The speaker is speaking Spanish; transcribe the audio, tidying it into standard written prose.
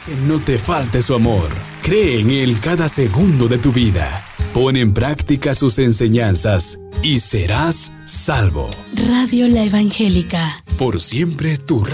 Que no te falte su amor. Cree en Él cada segundo de tu vida. Pon en práctica sus enseñanzas y serás salvo. Radio La Evangélica. Por siempre tu